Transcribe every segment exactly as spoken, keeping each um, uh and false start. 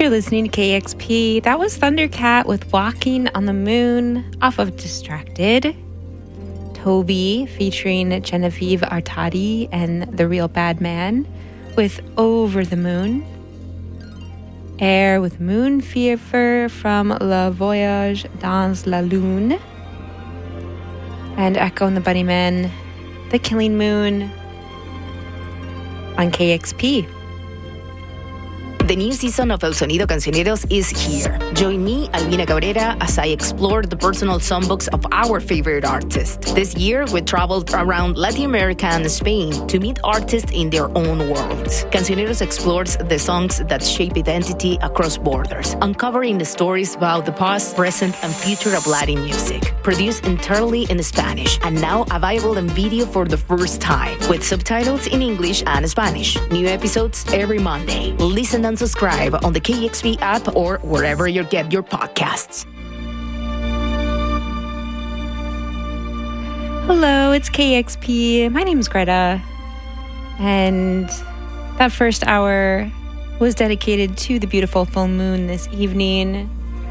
You're listening to K X P. That was Thundercat with Walking on the Moon off of Distracted. Toby featuring Genevieve Artadi and The Real Bad Man with Over the Moon. Air with Moon Fever from Le Voyage dans la Lune. And Echo and the Bunnymen, The Killing Moon on K X P. The new season of El Sonido Cancioneros is here. Join me, Albina Cabrera, as I explore the personal songbooks of our favorite artists. This year, we traveled around Latin America and Spain to meet artists in their own worlds. Cancioneros explores the songs that shape identity across borders, uncovering the stories about the past, present, and future of Latin music. Produced entirely in Spanish, and now available in video for the first time, with subtitles in English and Spanish. New episodes every Monday. Listen and subscribe on the K X P app or wherever you get your podcasts. Hello, it's K X P. My name is Greta. And that first hour was dedicated to the beautiful full moon this evening.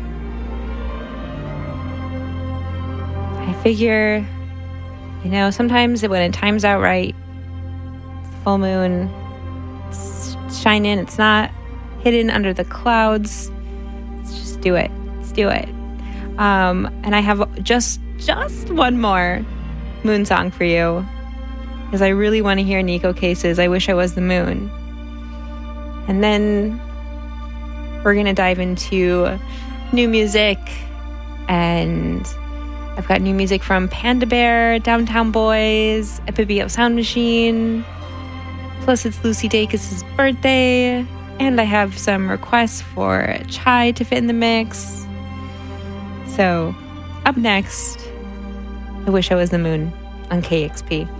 I figure, you know, sometimes when it times out right, it's the full moon, it's shining, it's not hidden under the clouds. Let's just do it. Let's do it. Um, and I have just just one more moon song for you, because I really want to hear Nico Case's I Wish I Was the Moon. And then we're going to dive into new music, and I've got new music from Panda Bear, Downtown Boys, Epibio Sound Machine, plus it's Lucy Dacus' birthday. And I have some requests for Chai to fit in the mix. So, up next, I Wish I Was the Moon on K X P.